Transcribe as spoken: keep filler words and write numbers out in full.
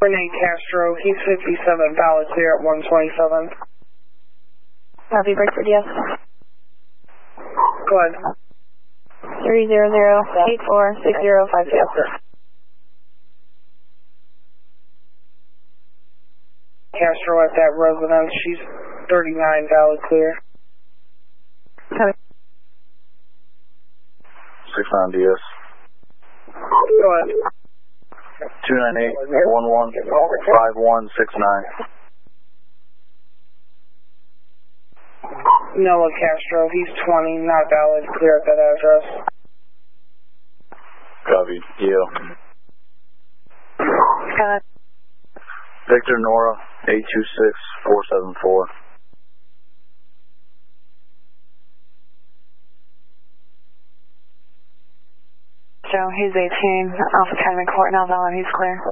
Renee Castro, he's fifty-seven, valid clear at one twenty-seven. Copy, Bradford, yes. Go ahead. three zero zero eight four six zero five two. Castro at that residence, she's thirty-nine, valid clear. Copy. six nine D S. Go ahead. two nine eight one one five one six nine. Noah Castro, he's twenty, not valid, clear at that address. Copy. Yale. Uh, Victor Nora, eight two six four seven four. Joe, he's eighteen, Alpha Academy Court, now valid, he's clear.